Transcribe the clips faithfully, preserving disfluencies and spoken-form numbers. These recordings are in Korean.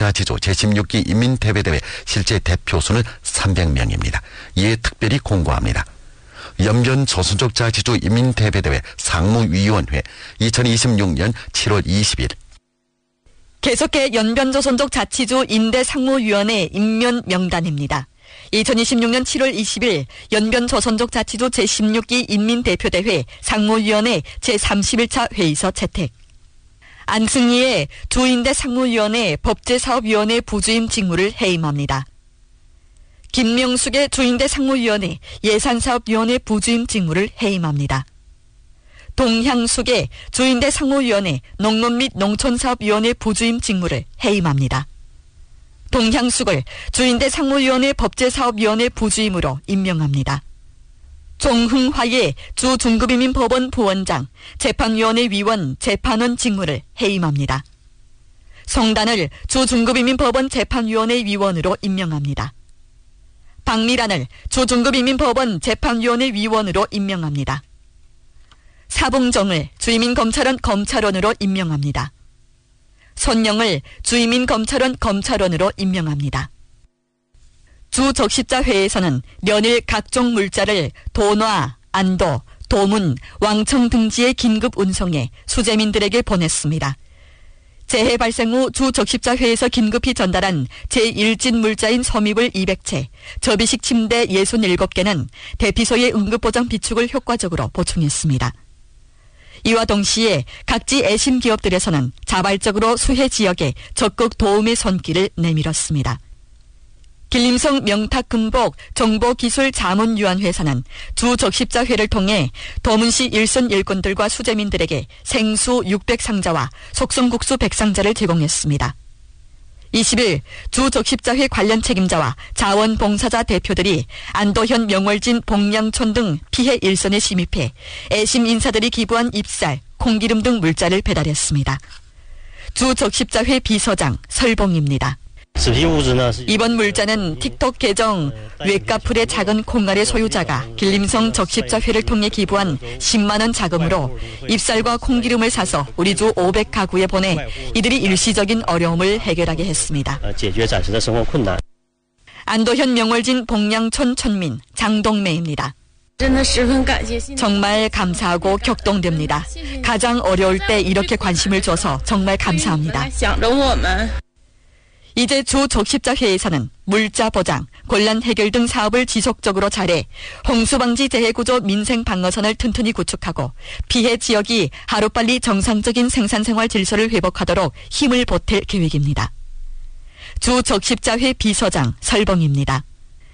조선족자치조 제십육 기 인민대표대회 실제 대표수는 삼백 명입니다. 이에 특별히 공고합니다. 연변 조선족자치조 인민대표대회 상무위원회 이천이십육 년 칠월 이십일. 계속해 연변조선족 자치조 인대상무위원회 임면 명단입니다. 이천이십육 년 칠월 이십일 연변조선족 자치조 제십육 기 인민대표대회 상무위원회 제삼십일 차 회의서 채택. 안승희의 주인대 상무위원회 법제사업위원회 부주임 직무를 해임합니다. 김명숙의 주인대 상무위원회 예산사업위원회 부주임 직무를 해임합니다. 동향숙의 주인대 상무위원회 농업 및 농촌사업위원회 부주임 직무를 해임합니다. 동향숙을 주인대 상무위원회 법제사업위원회 부주임으로 임명합니다. 종흥화의 주중급이민법원 부원장, 재판위원회 위원, 재판원 직무를 해임합니다. 성단을 주중급이민법원 재판위원회 위원으로 임명합니다. 박미란을 주중급이민법원 재판위원회 위원으로 임명합니다. 사봉정을 주이민검찰원 검찰원으로 임명합니다. 손영을 주이민검찰원 검찰원으로 임명합니다. 주적십자회에서는 연일 각종 물자를 돈화, 안도, 도문, 왕청 등지에 긴급 운송해 수재민들에게 보냈습니다. 재해 발생 후 주적십자회에서 긴급히 전달한 제일 진 물자인 섬이불 이백 채, 접이식 침대 육십칠 개는 대피소의 응급보장 비축을 효과적으로 보충했습니다. 이와 동시에 각지 애심 기업들에서는 자발적으로 수해 지역에 적극 도움의 손길을 내밀었습니다. 길림성 명탁금복 정보기술자문위원회에서는 주적십자회를 통해 도문시 일선 일꾼들과 수재민들에게 생수 육백 상자와 속성국수 백 상자를 제공했습니다. 이십 일 주적십자회 관련 책임자와 자원봉사자 대표들이 안도현 명월진 복량촌 등 피해 일선에 침입해 애심 인사들이 기부한 잎쌀, 콩기름 등 물자를 배달했습니다. 주적십자회 비서장 설봉입니다. 이번 물자는 틱톡 계정 웹카풀의 작은 콩알의 소유자가 길림성 적십자회를 통해 기부한 십만 원 자금으로 잎쌀과 콩기름을 사서 우리 주 오백 가구에 보내 이들이 일시적인 어려움을 해결하게 했습니다. 안도현 명월진 복량촌 촌민 장동매입니다. 정말 감사하고 격동됩니다. 가장 어려울 때 이렇게 관심을 줘서 정말 감사합니다. 이제 주적십자회에서는 물자 보장, 곤란 해결 등 사업을 지속적으로 잘해 홍수방지 재해구조 민생방어선을 튼튼히 구축하고 피해 지역이 하루빨리 정상적인 생산생활 질서를 회복하도록 힘을 보탤 계획입니다. 주적십자회 비서장 설봉입니다.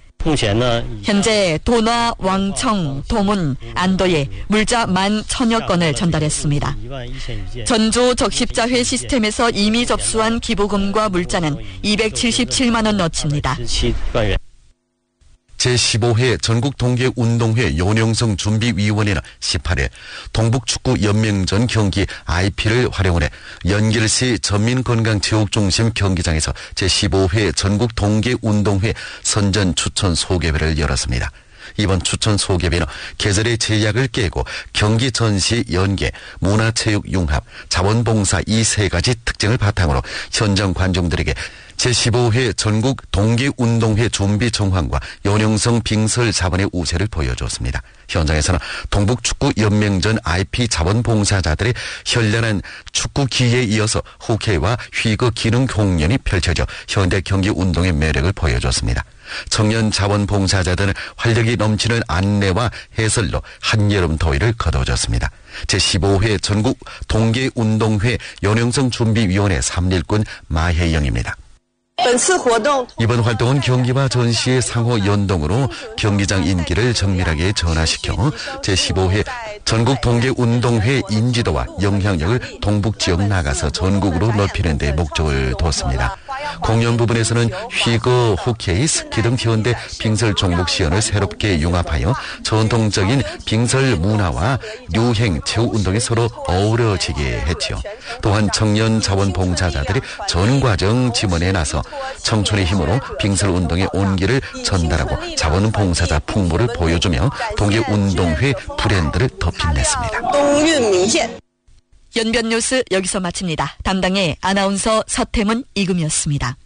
현재 도나, 왕청, 도문, 안도에 물자 만 천여 건을 전달했습니다. 전주 적십자회 시스템에서 이미 접수한 기부금과 물자는 이백칠십칠만 원 어치입니다. 제십오 회 전국동계운동회 연영성 준비위원회는 십팔 일 동북축구연맹전 경기 아이피를 활용해 연길시 전민건강체육중심 경기장에서 제십오 회 전국동계운동회 선전 추천 소개회를 열었습니다. 이번 추천 소개회는 계절의 제약을 깨고 경기 전시 연계, 문화체육 융합, 자원봉사 이 세 가지 특징을 바탕으로 현장 관중들에게 제십오 회 전국 동계운동회 준비 정황과 연영성 빙설 자원의 우세를 보여줬습니다. 현장에서는 동북축구연맹전 아이피 자원봉사자들의 현란한 축구 기회에 이어서 호케이와 휘거 기능 공연이 펼쳐져 현대 경기 운동의 매력을 보여줬습니다. 청년 자원봉사자들은 활력이 넘치는 안내와 해설로 한여름 더위를 거둬줬습니다. 제십오 회 전국 동계운동회 연영성 준비위원회 삼일꾼 마혜영입니다. 이번 활동은 경기와 전시의 상호 연동으로 경기장 인기를 정밀하게 전환시켜 제십오 회 전국 동계운동회 인지도와 영향력을 동북 지역 나가서 전국으로 높이는 데 목적을 뒀습니다. 공연 부분에서는 휘거, 호케이, 스키 등 현대 빙설 종목 시연을 새롭게 융합하여 전통적인 빙설 문화와 유행, 체육 운동이 서로 어우러지게 했지요. 또한 청년 자원봉사자들이 전 과정 지원에 나서 청춘의 힘으로 빙설 운동의 온기를 전달하고 자원봉사자 풍모를 보여주며 동계운동회 브랜드를 더 빛냈습니다. 연변 뉴스 여기서 마칩니다. 담당의 아나운서 서태문 이금이었습니다.